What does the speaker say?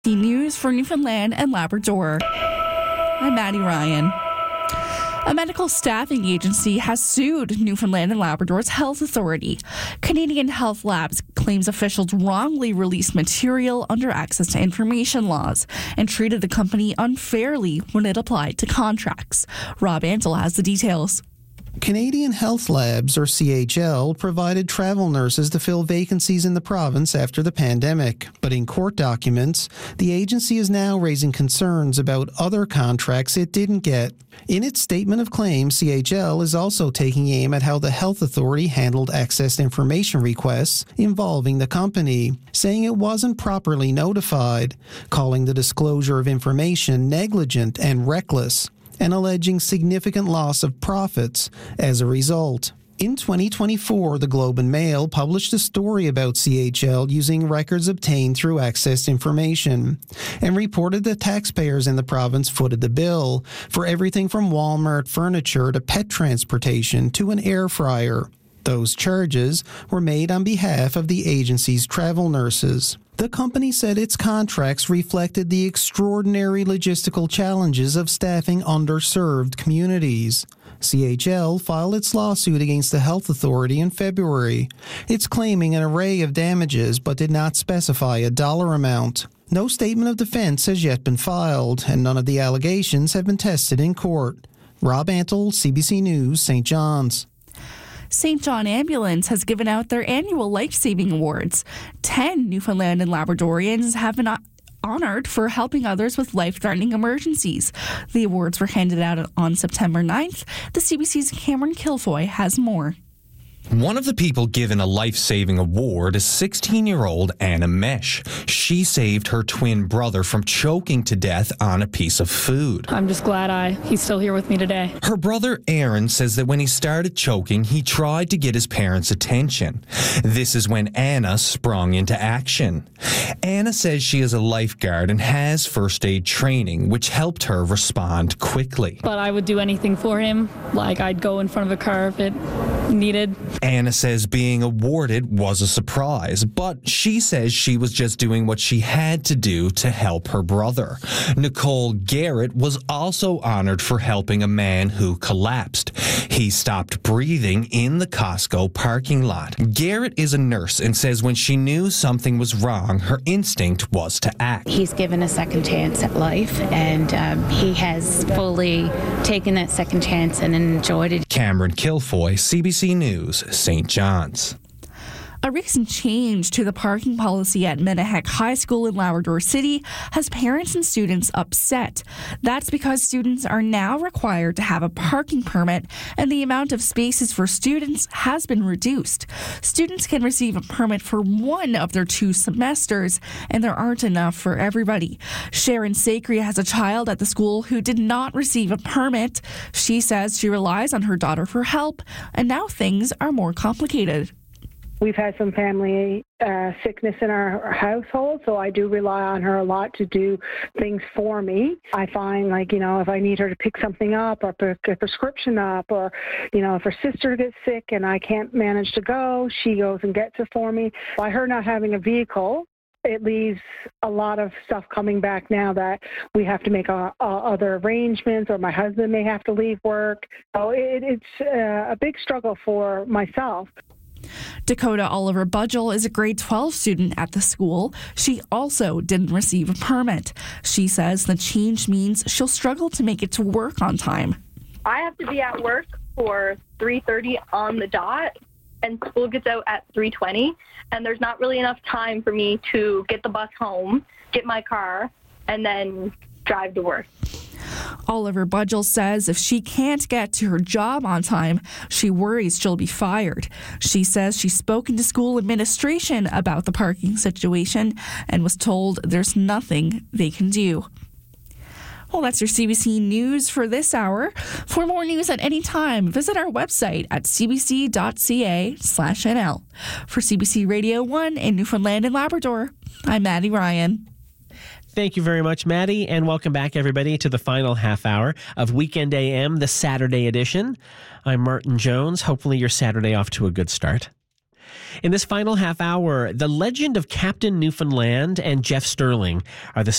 The news for Newfoundland and Labrador. I'm Maddie Ryan. A medical staffing agency has sued Newfoundland and Labrador's health authority. Canadian Health Labs claims officials wrongly released material under access to information laws and treated the company unfairly when it applied to contracts. Rob Ansel has the details. Canadian Health Labs, or CHL, provided travel nurses to fill vacancies in the province after the pandemic. But in court documents, the agency is now raising concerns about other contracts it didn't get. In its statement of claims, CHL is also taking aim at how the health authority handled access information requests involving the company, saying it wasn't properly notified, calling the disclosure of information negligent and reckless, and alleging significant loss of profits as a result. In 2024, the Globe and Mail published a story about CHL using records obtained through accessed information and reported that taxpayers in the province footed the bill for everything from Walmart furniture to pet transportation to an air fryer. Those charges were made on behalf of the agency's travel nurses. The company said its contracts reflected the extraordinary logistical challenges of staffing underserved communities. CHL filed its lawsuit against the health authority in February. It's claiming an array of damages but did not specify a dollar amount. No statement of defense has yet been filed, and none of the allegations have been tested in court. Rob Antle, CBC News, St. John's. St. John Ambulance has given out their annual life-saving awards. 10 Newfoundland and Labradorians have been honored for helping others with life-threatening emergencies. The awards were handed out on September 9th. The CBC's Cameron Kilfoy has more. One of the people given a life-saving award is 16-year-old Anna Mesh. She saved her twin brother from choking to death on a piece of food. I'm just glad he's still here with me today. Her brother Aaron says that when he started choking, he tried to get his parents' attention. This is when Anna sprung into action. Anna says she is a lifeguard and has first aid training, which helped her respond quickly. But I would do anything for him. Like, I'd go in front of a car if it needed. Anna says being awarded was a surprise, but she says she was just doing what she had to do to help her brother. Nicole Garrett was also honored for helping a man who collapsed. He stopped breathing in the Costco parking lot. Garrett is a nurse and says when she knew something was wrong, her instinct was to act. He's given a second chance at life, and he has fully taken that second chance and enjoyed it. Cameron Kilfoy, CBC News, St. John's. A recent change to the parking policy at Menahek High School in Labrador City has parents and students upset. That's because students are now required to have a parking permit, and the amount of spaces for students has been reduced. Students can receive a permit for one of their 2 semesters, and there aren't enough for everybody. Sharon Sacri has a child at the school who did not receive a permit. She says she relies on her daughter for help, and now things are more complicated. We've had some family sickness in our household, so I do rely on her a lot to do things for me. I find, if I need her to pick something up or pick a prescription up, or, if her sister gets sick and I can't manage to go, she goes and gets it for me. By her not having a vehicle, it leaves a lot of stuff coming back now that we have to make other arrangements, or my husband may have to leave work. So it's a big struggle for myself. Dakota Oliver Budgel is a grade 12 student at the school. She also didn't receive a permit. She says the change means she'll struggle to make it to work on time. I have to be at work for 3:30 on the dot, and school gets out at 3:20, and there's not really enough time for me to get the bus home, get my car, and then drive to work. Oliver Budgel says if she can't get to her job on time, she worries she'll be fired. She says she's spoken to school administration about the parking situation and was told there's nothing they can do. Well, that's your CBC News for this hour. For more news at any time, visit our website at cbc.ca/NL. For CBC Radio 1 in Newfoundland and Labrador, I'm Maddie Ryan. Thank you very much, Maddie, and welcome back, everybody, to the final half hour of Weekend AM, the Saturday edition. I'm Martin Jones. Hopefully your Saturday off to a good start. In this final half hour, the legend of Captain Newfoundland and Jeff Sterling are the